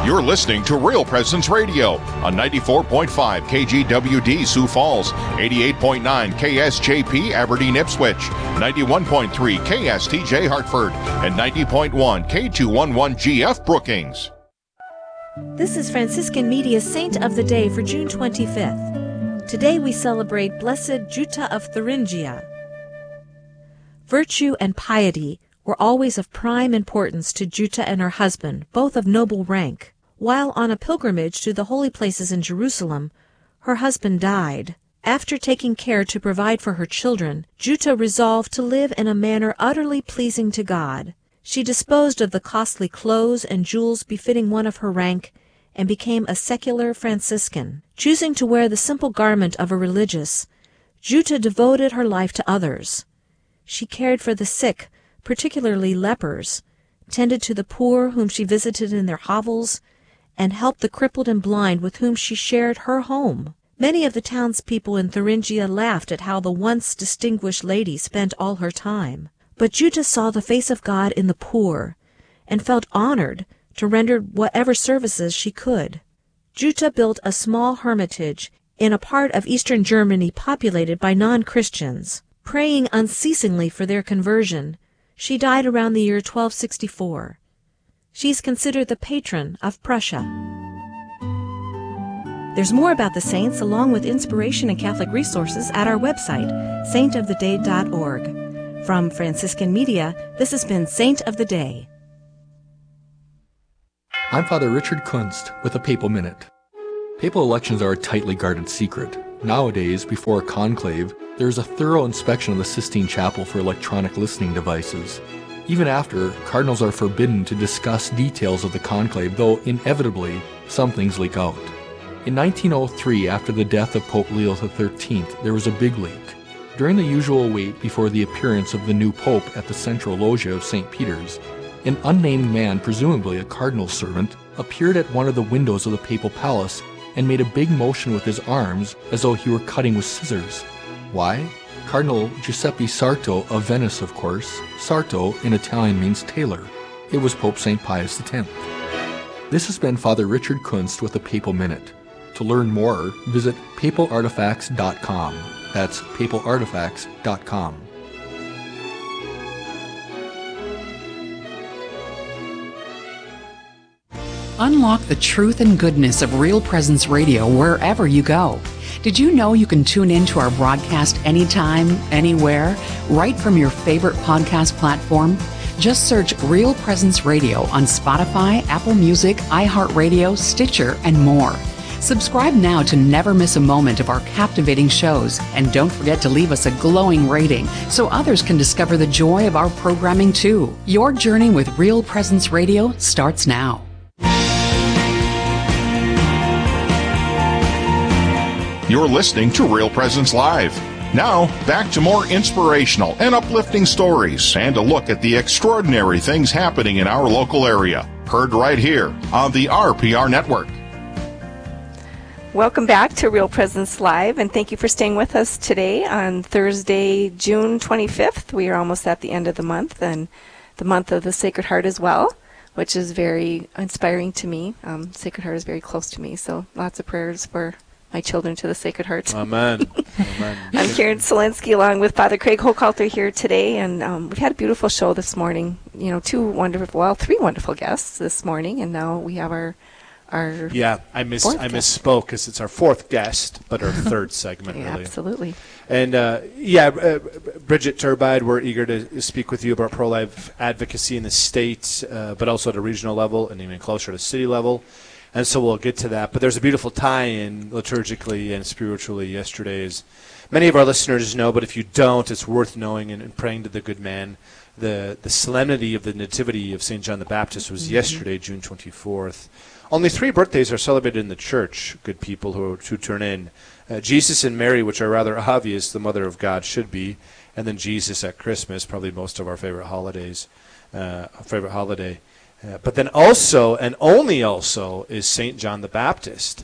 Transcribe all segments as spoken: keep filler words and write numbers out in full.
You're listening to Real Presence Radio on ninety-four point five K G W D Sioux Falls, eighty-eight point nine K S J P Aberdeen Ipswich, ninety-one point three K S T J Hartford, and ninety point one K two eleven G F Brookings. This is Franciscan Media's Saint of the Day for June twenty-fifth. Today we celebrate Blessed Jutta of Thuringia. Virtue and piety were always of prime importance to Jutta and her husband, both of noble rank. While on a pilgrimage to the holy places in Jerusalem, her husband died. After taking care to provide for her children, Jutta resolved to live in a manner utterly pleasing to God. She disposed of the costly clothes and jewels befitting one of her rank, and became a secular Franciscan. Choosing to wear the simple garment of a religious, Jutta devoted her life to others. She cared for the sick, particularly lepers, tended to the poor whom she visited in their hovels, and helped the crippled and blind with whom she shared her home. Many of the townspeople in Thuringia laughed at how the once distinguished lady spent all her time. But Jutta saw the face of God in the poor, and felt honored to render whatever services she could. Jutta built a small hermitage in a part of eastern Germany populated by non-Christians. Praying unceasingly for their conversion, she died around the year twelve sixty-four. She is considered the patron of Prussia. There's more about the saints along with inspiration and Catholic resources at our website, saint of the day dot org. From Franciscan Media, this has been Saint of the Day. I'm Father Richard Kunst with a Papal Minute. Papal elections are a tightly guarded secret. Nowadays, before a conclave, there is a thorough inspection of the Sistine Chapel for electronic listening devices. Even after, cardinals are forbidden to discuss details of the conclave, though inevitably, some things leak out. In nineteen oh three, after the death of Pope Leo the thirteenth, there was a big leak. During the usual wait before the appearance of the new pope at the central loggia of Saint Peter's, an unnamed man, presumably a cardinal's servant, appeared at one of the windows of the papal palace and made a big motion with his arms as though he were cutting with scissors. Why? Cardinal Giuseppe Sarto of Venice, of course. Sarto in Italian means tailor. It was Pope Saint Pius the tenth. This has been Father Richard Kunst with a Papal Minute. To learn more, visit papal artifacts dot com. That's papal artifacts dot com. Unlock the truth and goodness of Real Presence Radio wherever you go. Did you know you can tune in to our broadcast anytime, anywhere, right from your favorite podcast platform? Just search Real Presence Radio on Spotify, Apple Music, iHeartRadio, Stitcher, and more. Subscribe now to never miss a moment of our captivating shows, and don't forget to leave us a glowing rating so others can discover the joy of our programming too. Your journey with Real Presence Radio starts now. You're listening to Real Presence Live. Now, back to more inspirational and uplifting stories and a look at the extraordinary things happening in our local area. Heard right here on the R P R Network. Welcome back to Real Presence Live, and thank you for staying with us today on Thursday, June twenty-fifth. We are almost at the end of the month, and the month of the Sacred Heart as well, which is very inspiring to me. Um, Sacred Heart is very close to me, so lots of prayers for my children to the Sacred Heart. Amen. Amen. I'm Karen Selensky along with Father Craig Hochhalter here today, and um, we've had a beautiful show this morning. You know, two wonderful, well, three wonderful guests this morning, and now we have our our yeah. I miss I misspoke because it's our fourth guest, but our third segment. Yeah, really. Absolutely. And uh, yeah, uh, Bridget Turbide, we're eager to speak with you about pro-life advocacy in the state, uh, but also at a regional level and even closer to city level. And so we'll get to that. But there's a beautiful tie-in liturgically and spiritually yesterday, as many of our listeners know, but if you don't, it's worth knowing and, and praying to the good man. The the solemnity of the Nativity of Saint John the Baptist was mm-hmm. yesterday, June twenty-fourth. Only three birthdays are celebrated in the church, good people who, who turn in. Uh, Jesus and Mary, which are rather obvious, the Mother of God should be, and then Jesus at Christmas, probably most of our favorite holidays, uh, favorite holiday. Uh, but then also, and only also, is Saint John the Baptist.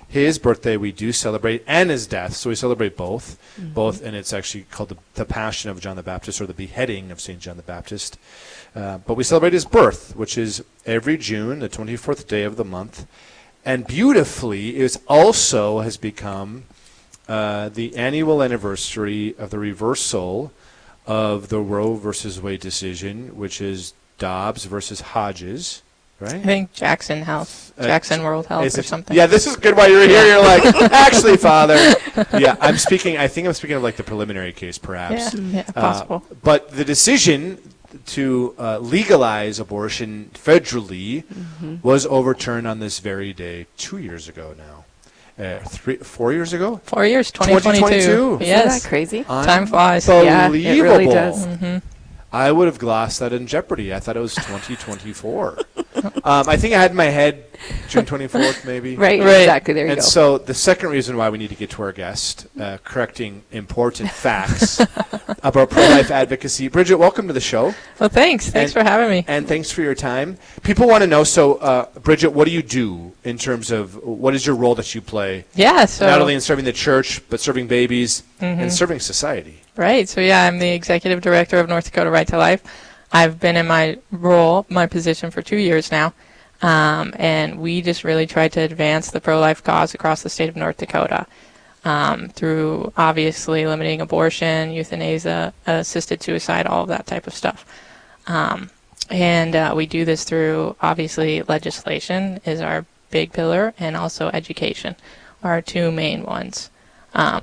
his birthday we do celebrate, and his death. So we celebrate both, mm-hmm. both, and it's actually called the, the Passion of John the Baptist, or the beheading of Saint John the Baptist. Uh, but we celebrate his birth, which is every June, the twenty-fourth day of the month. And beautifully, it also has become uh, the annual anniversary of the reversal of the Roe versus Wade decision, which is Dobbs versus Hodges, right? I think Jackson Health, Jackson uh, World Health or it, something. Yeah, this is good. While you're here, you're like, actually, Father. Yeah, I'm speaking, I think I'm speaking of like the preliminary case, perhaps. Yeah, yeah possible. Uh, but the decision to uh, legalize abortion federally mm-hmm. was overturned on this very day two years ago now. Uh, three, four years ago? Four years, twenty twenty-two. Yes. Isn't that crazy? Time flies. Yeah, it really does. Mm-hmm. I would have glossed that in Jeopardy. I thought it was twenty twenty-four. um, I think I had in my head June twenty-fourth, maybe. Right, right. Exactly. There you and go. And so the second reason why we need to get to our guest, uh, correcting important facts about pro-life advocacy. Bridget, welcome to the show. Well, thanks. Thanks and, for having me. And thanks for your time. People want to know, so, uh, Bridget, what do you do in terms of what is your role that you play? Yeah, so. Not only in serving the church, but serving babies mm-hmm. and serving society. Right. So, yeah, I'm the executive director of North Dakota Right to Life. I've been in my role, my position, for two years now. Um, and we just really try to advance the pro-life cause across the state of North Dakota um, through, obviously, limiting abortion, euthanasia, assisted suicide, all of that type of stuff. Um, and uh, we do this through, obviously, legislation is our big pillar, and also education are our two main ones. Um,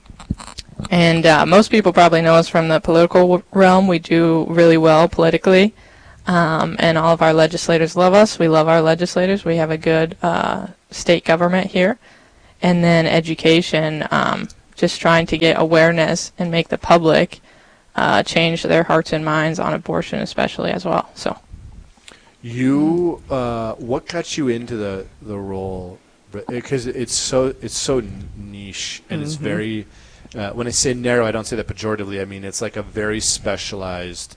and uh, most people probably know us from the political realm. We do really well politically. Um, and all of our legislators love us. We love our legislators. We have a good uh, state government here. And then education, um, just trying to get awareness and make the public uh, change their hearts and minds on abortion, especially as well. So, you, uh, what got you into the the role? Because it's so it's so niche and mm-hmm. it's very. Uh, when I say narrow, I don't say that pejoratively. I mean it's like a very specialized.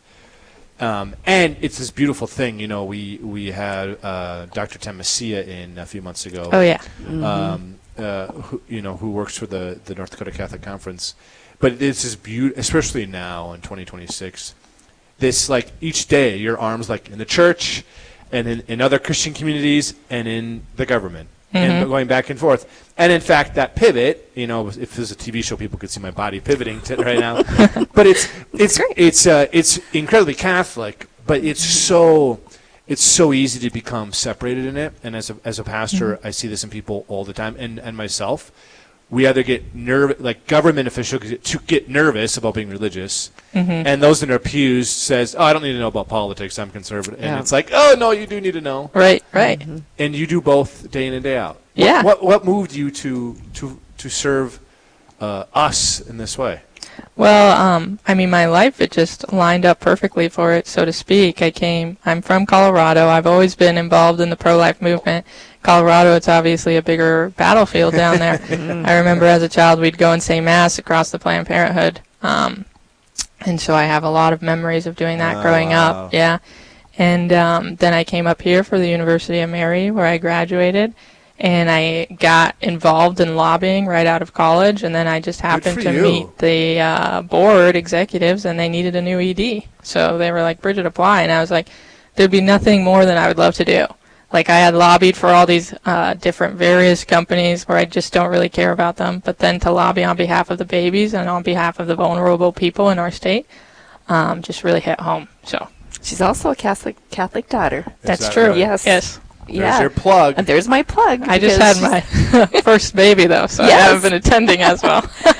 Um, and it's this beautiful thing, you know. We we had uh, Doctor Tim Messia in a few months ago. Oh yeah, mm-hmm. um, uh, who, you know, who works for the, the North Dakota Catholic Conference. But it's this beauty, especially now in twenty twenty-six. This like each day, your arms like in the church, and in, in other Christian communities, and in the government, mm-hmm. and going back and forth. And in fact, that pivot, you know, if this was a T V show, people could see my body pivoting to right now. But it's it's it's uh, it's incredibly Catholic, but it's so it's so easy to become separated in it. And as a as a pastor, mm-hmm. I see this in people all the time, and and myself. We either get nervous, like government officials to get nervous about being religious, mm-hmm. and those in our pews says, "Oh, I don't need to know about politics. I'm conservative." Yeah. And it's like, "Oh no, you do need to know." Right, right. Mm-hmm. And you do both day in and day out. Yeah. What what, what moved you to to to serve uh, us in this way? Well, um, I mean, my life, it just lined up perfectly for it, so to speak. I came, I'm from Colorado. I've always been involved in the pro-life movement. Colorado, it's obviously a bigger battlefield down there. I remember as a child, we'd go and say Mass across the Planned Parenthood. Um, and so I have a lot of memories of doing that oh, growing wow. up. Yeah. And um, then I came up here for the University of Mary, where I graduated. And I got involved in lobbying right out of college, and then I just happened to you. meet the uh, board executives, and they needed a new E D. So they were like, Bridget, apply. And I was like, there'd be nothing more than I would love to do. Like, I had lobbied for all these uh, different various companies where I just don't really care about them, but then to lobby on behalf of the babies and on behalf of the vulnerable people in our state um, just really hit home. So she's also a Catholic Catholic daughter. That's that true. Right? Yes. Yes. There's yeah. your plug. And there's my plug. I just had my first baby, though, so yes. I haven't been attending as well.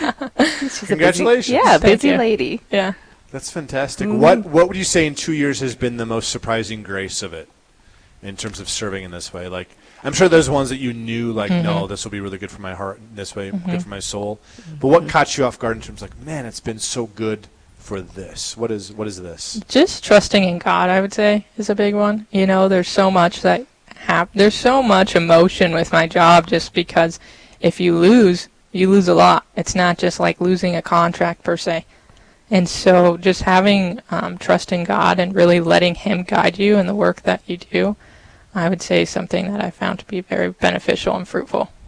She's Congratulations. A busy, yeah, Thank busy you. lady. Yeah. That's fantastic. Mm-hmm. What what would you say in two years has been the most surprising grace of it in terms of serving in this way? Like, I'm sure there's ones that you knew, like, mm-hmm. no, this will be really good for my heart, this way, mm-hmm. good for my soul. But what caught you off guard in terms of, like, man, it's been so good for this? What is what is this? Just trusting in God, I would say, is a big one. You know, there's so much that hap- there's so much emotion with my job, just because if you lose, you lose a lot. It's not just like losing a contract per se. And so just having um, trust in God and really letting Him guide you in the work that you do, I would say something that I found to be very beneficial and fruitful.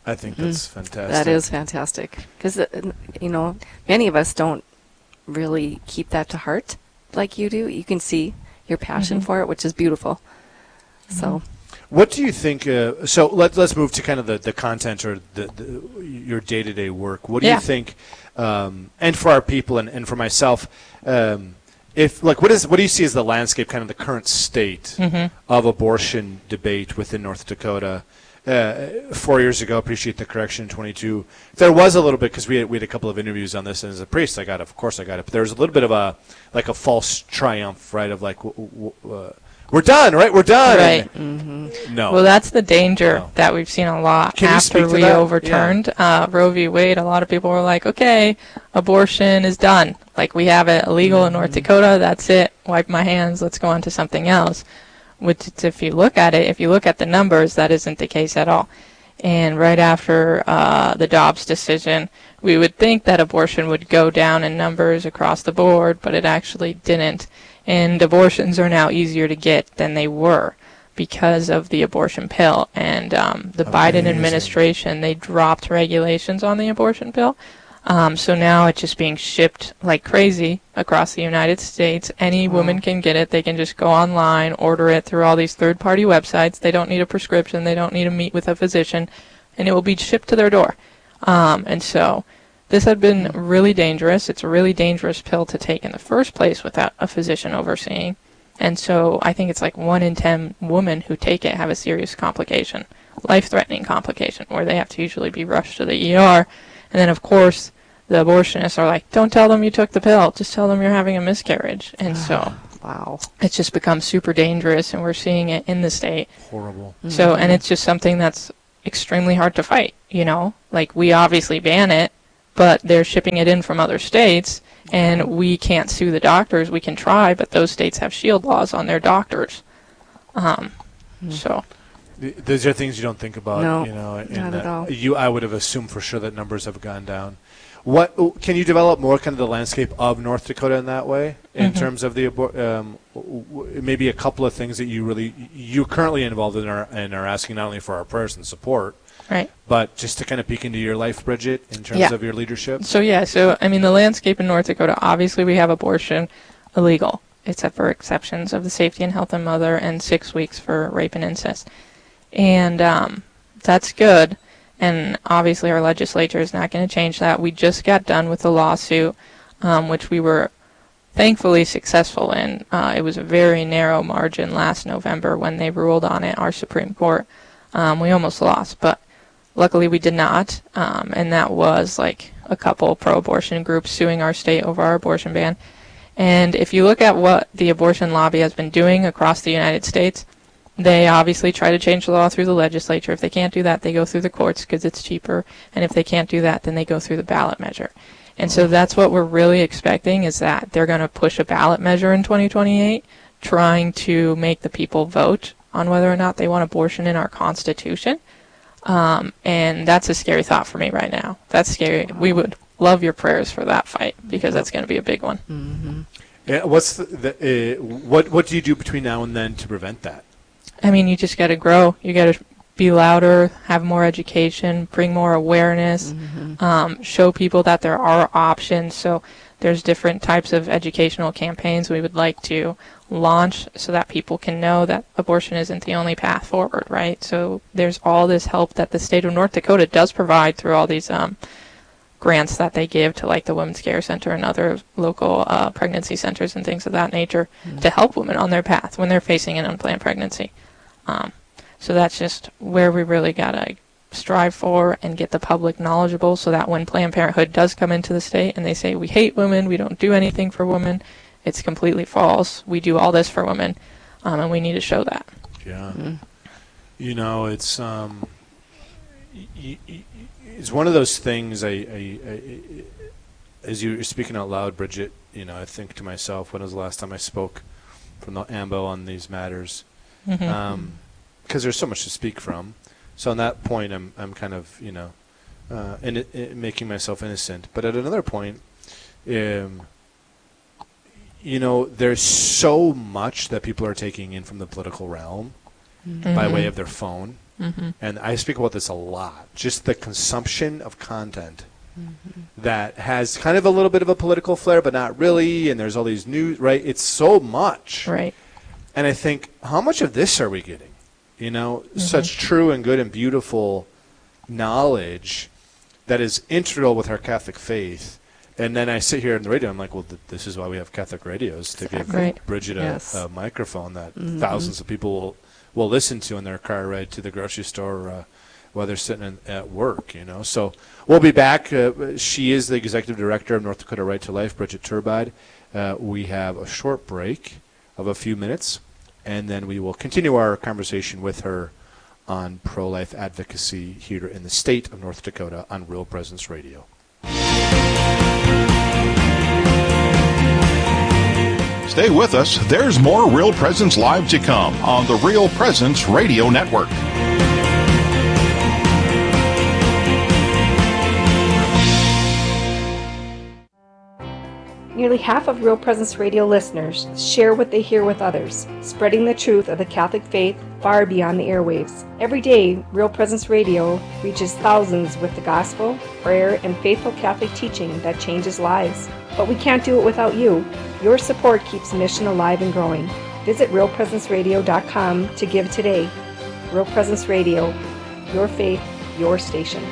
I think that's mm. fantastic. That is fantastic. Because, uh, you know, many of us don't really keep that to heart like you do. You can see your passion mm-hmm. for it, which is beautiful. Mm-hmm. So, what do you think? Uh, so let, let's move to kind of the, the content or the, the your day to day work. What do yeah. you think? Um, and for our people and, and for myself, um, if like what is what do you see as the landscape, kind of the current state mm-hmm. of abortion debate within North Dakota? Uh, four years ago, appreciate the correction, twenty-two. There was a little bit, because we had, we had a couple of interviews on this, and as a priest, I got it. Of course I got it. But there was a little bit of a, like a false triumph, right, of like, w- w- uh, we're done, right? We're done. Right. Mm-hmm. No. Well, that's the danger no. that we've seen a lot. Can after we that? overturned yeah. uh, Roe v. Wade. A lot of people were like, okay, abortion is done. Like, we have it illegal mm-hmm. in North Dakota. That's it. Wipe my hands. Let's go on to something else. Which, if you look at it, if you look at the numbers, that isn't the case at all. And right after uh, the Dobbs decision, we would think that abortion would go down in numbers across the board, but it actually didn't. And abortions are now easier to get than they were because of the abortion pill. And um, the Amazing. Biden administration, they dropped regulations on the abortion pill. Um, so now it's just being shipped like crazy across the United States. Any wow. woman can get it. They can just go online, order it through all these third-party websites. They don't need a prescription. They don't need to meet with a physician. And it will be shipped to their door. Um, and so this had been really dangerous. It's a really dangerous pill to take in the first place without a physician overseeing. And so I think it's like one in ten women who take it have a serious complication, life-threatening complication, where they have to usually be rushed to the E R. And then, of course, the abortionists are like, don't tell them you took the pill. Just tell them you're having a miscarriage. And so wow, it's just become super dangerous, and we're seeing it in the state. Horrible. Mm-hmm. So, and it's just something that's extremely hard to fight, you know? Like, we obviously ban it, but they're shipping it in from other states, and we can't sue the doctors. We can try, but those states have shield laws on their doctors. Um, mm-hmm. So... Those are things you don't think about, no, you know. Not at all. You, I would have assumed for sure that numbers have gone down. What can you develop more kind of the landscape of North Dakota in that way, in mm-hmm. terms of the abor- um, maybe a couple of things that you really you're currently involved in are, and are asking not only for our prayers and support, right, but just to kind of peek into your life, Bridget, in terms yeah. of your leadership. So yeah, so I mean the landscape in North Dakota. Obviously, we have abortion illegal, except for exceptions of the safety and health of mother, and six weeks for rape and incest. And um, that's good, and obviously our legislature is not going to change that. We just got done with the lawsuit, um, which we were thankfully successful in. Uh, it was a very narrow margin last November when they ruled on it, our Supreme Court. Um, we almost lost, but luckily we did not, um, and that was like a couple pro-abortion groups suing our state over our abortion ban. And if you look at what the abortion lobby has been doing across the United States, they obviously try to change the law through the legislature. If they can't do that, they go through the courts because it's cheaper. And if they can't do that, then they go through the ballot measure. And so that's what we're really expecting, is that they're going to push a ballot measure in twenty twenty-eight, trying to make the people vote on whether or not they want abortion in our Constitution. Um, and that's a scary thought for me right now. That's scary. We would love your prayers for that fight, because that's going to be a big one. Mm-hmm. Yeah, what's the, the, uh, what, what do you do between now and then to prevent that? I mean, you just got to grow. You got to be louder, have more education, bring more awareness, mm-hmm. um, show people that there are options. So there's different types of educational campaigns we would like to launch so that people can know that abortion isn't the only path forward, right? So there's all this help that the state of North Dakota does provide through all these um, grants that they give to, like, the Women's Care Center and other local uh, pregnancy centers and things of that nature, mm-hmm. to help women on their path when they're facing an unplanned pregnancy. Um, so that's just where we really got to strive for and get the public knowledgeable, so that when Planned Parenthood does come into the state and they say, we hate women, we don't do anything for women, it's completely false. We do all this for women, um, and we need to show that. Yeah. Mm-hmm. You know, it's um, y- y- it's one of those things, I, I, I, as you're speaking out loud, Bridget, you know, I think to myself, when was the last time I spoke from the A M B O on these matters? Mm-hmm. Um, because there's so much to speak from. So on that point, I'm I'm kind of, you know, uh, in it, it making myself innocent. But at another point, um, you know, there's so much that people are taking in from the political realm mm-hmm. by way of their phone, Mm-hmm. And I speak about this a lot. Just the consumption of content mm-hmm. that has kind of a little bit of a political flair, but not really. And there's all these news, right? It's so much. Right. And I think, how much of this are we getting? You know, mm-hmm. such true and good and beautiful knowledge that is integral with our Catholic faith. And then I sit here on the radio, I'm like, well, th- this is why we have Catholic radios, to give right. Bridget a, yes. a microphone that mm-hmm. thousands of people will, will listen to in their car ride to the grocery store uh, while they're sitting in, at work, you know. So we'll be back. Uh, she is the executive director of North Dakota Right to Life, Bridget Turbide. Uh, we have a short break of a few minutes, and then we will continue our conversation with her on pro-life advocacy here in the state of North Dakota on Real Presence Radio. Stay with us. There's more Real Presence Live to come on the Real Presence Radio Network. Nearly half of Real Presence Radio listeners share what they hear with others, spreading the truth of the Catholic faith far beyond the airwaves. Every day, Real Presence Radio reaches thousands with the gospel, prayer, and faithful Catholic teaching that changes lives. But we can't do it without you. Your support keeps the mission alive and growing. Visit real presence radio dot com to give today. Real Presence Radio, your faith, your station.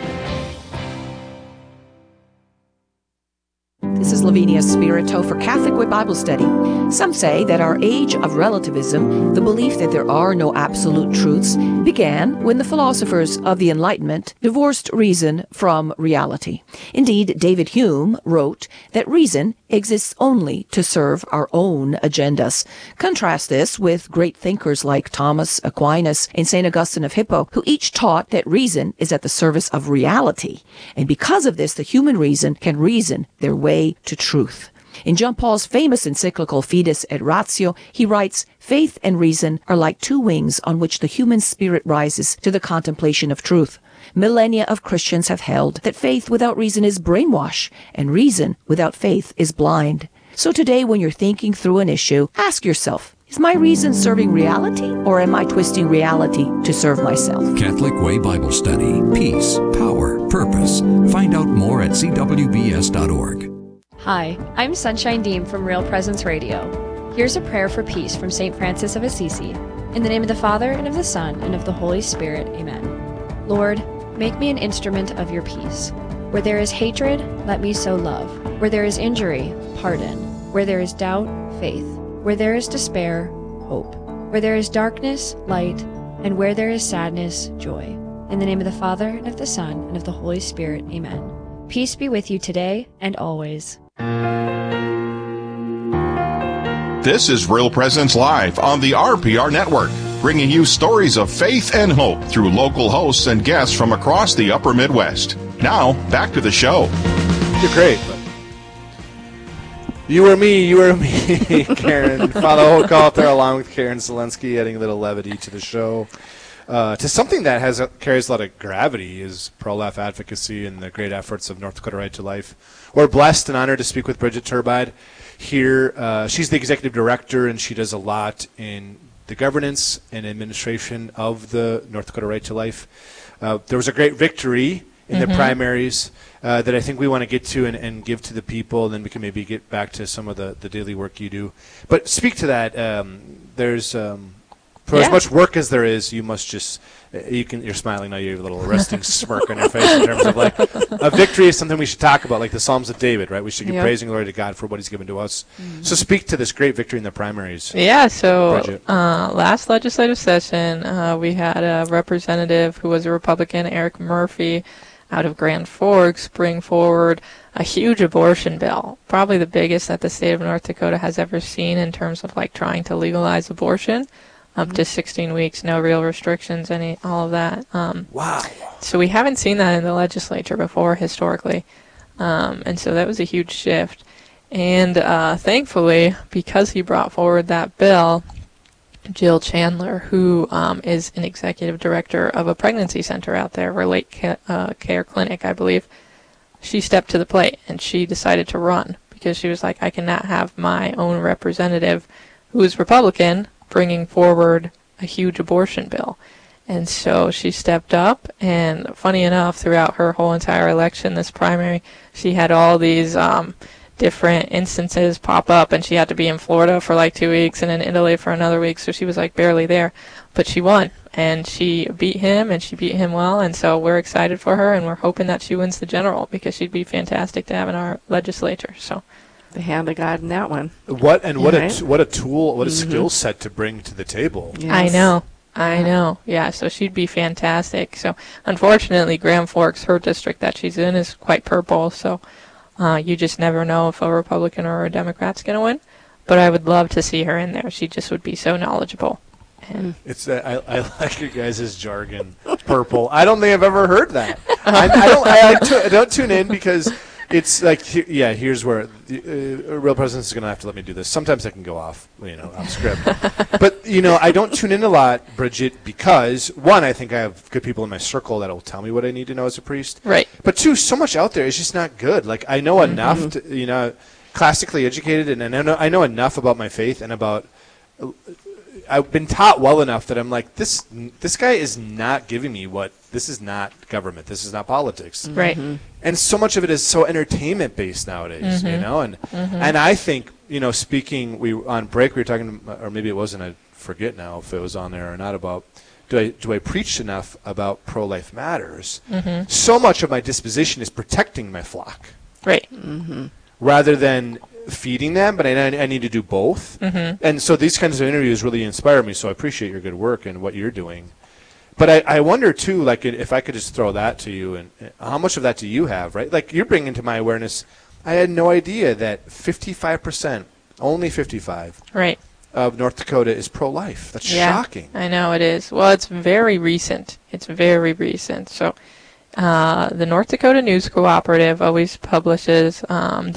This is Lavinia Spirito for Catholic Way Bible Study. Some say that our age of relativism, the belief that there are no absolute truths, began when the philosophers of the Enlightenment divorced reason from reality. Indeed, David Hume wrote that reason exists only to serve our own agendas. Contrast this with great thinkers like Thomas Aquinas and Saint Augustine of Hippo, who each taught that reason is at the service of reality. And because of this, the human reason can reason their way to truth. In John Paul's famous encyclical Fides et Ratio, he writes, "Faith and reason are like two wings on which the human spirit rises to the contemplation of truth. Millennia of Christians have held that faith without reason is brainwash, and reason without faith is blind. So today, when you're thinking through an issue, ask yourself, is my reason serving reality, or am I twisting reality to serve myself?" Catholic Way Bible Study. Peace, power, purpose. Find out more at c w b s dot org. Hi, I'm Sunshine Deem from Real Presence Radio. Here's a prayer for peace from Saint Francis of Assisi. In the name of the Father, and of the Son, and of the Holy Spirit. Amen. Lord, make me an instrument of your peace. Where there is hatred, let me sow love. Where there is injury, pardon. Where there is doubt, faith. Where there is despair, hope. Where there is darkness, light. And where there is sadness, joy. In the name of the Father, and of the Son, and of the Holy Spirit. Amen. Peace be with you today and always. This is Real Presence Live on the R P R Network, bringing you stories of faith and hope through local hosts and guests from across the upper Midwest. Now, back to the show. You're great, but you or me, you or me, Karen. Follow Hoke out there along with Karen Zelensky, adding a little levity to the show. Uh, to something that has a, carries a lot of gravity is pro-life advocacy and the great efforts of North Dakota Right to Life. We're blessed and honored to speak with Bridget Turbide here. Uh, she's the executive director, and she does a lot in the governance and administration of the North Dakota Right to Life. Uh, there was a great victory in mm-hmm. the primaries uh, that I think we want to get to and, and give to the people, and then we can maybe get back to some of the, the daily work you do. But speak to that. Um, there's... Um, For yeah. as much work as there is, you must just, you can, you're smiling now, you have a little resting smirk on your face in terms of like, a victory is something we should talk about, like the Psalms of David, right? We should give yep. praise and glory to God for what he's given to us. Mm-hmm. So speak to this great victory in the primaries. Yeah, so uh, last legislative session, uh, we had a representative who was a Republican, Eric Murphy, out of Grand Forks, bring forward a huge abortion bill, probably the biggest that the state of North Dakota has ever seen in terms of like trying to legalize abortion. Up to sixteen weeks, no real restrictions, any all of that. Um, wow. So we haven't seen that in the legislature before historically. Um, and so that was a huge shift. And uh, thankfully, because he brought forward that bill, Jill Chandler, who um, is an executive director of a pregnancy center out there, Relate Ca- uh, Care Clinic, I believe, she stepped to the plate and she decided to run because she was like, I cannot have my own representative who is Republican bringing forward a huge abortion bill. And so she stepped up, and funny enough, throughout her whole entire election, this primary, she had all these um, different instances pop up, and she had to be in Florida for like two weeks and in Italy for another week, so she was like barely there. But she won, and she beat him, and she beat him well, and so we're excited for her, and we're hoping that she wins the general, because she'd be fantastic to have in our legislature. So the hand of God in that one. What and what right? a what a tool, what a Mm-hmm. skill set to bring to the table. Yes. I know. I know. Yeah, so she'd be fantastic. So unfortunately, Grand Forks, her district that she's in, is quite purple, so uh, you just never know if a Republican or a Democrat's going to win. But I would love to see her in there. She just would be so knowledgeable. And It's uh, I, I like your guys' jargon. Purple. I don't think I've ever heard that. I, I don't. I, I, tu- I don't tune in because it's like he, yeah. Here's where the, uh, Real Presence is going to have to let me do this. Sometimes I can go off, you know, off script. But you know, I don't tune in a lot, Bridget, because one, I think I have good people in my circle that will tell me what I need to know as a priest. Right. But two, so much out there is just not good. Like I know Mm-hmm. enough, to, you know, classically educated, and I know I know enough about my faith and about. I've been taught well enough that I'm like, this this guy is not giving me what, this is not government, this is not politics. Right. And so much of it is so entertainment based nowadays, you know, and and I think, you know, speaking, we on break we were talking, or maybe it wasn't, I forget now if it was on there or not, about do I do I preach enough about pro-life matters? So much of my disposition is protecting my flock Right. rather than feeding them, but I, I need to do both. Mm-hmm. And so these kinds of interviews really inspire me, so I appreciate your good work and what you're doing. But I, I wonder, too, like if I could just throw that to you, and how much of that do you have, right? Like you're bringing to my awareness, I had no idea that fifty-five percent, only fifty-five, Right. of North Dakota is pro-life. That's Yeah, shocking. I know it is. Well, it's very recent. It's very recent. So uh, the North Dakota News Cooperative always publishes um,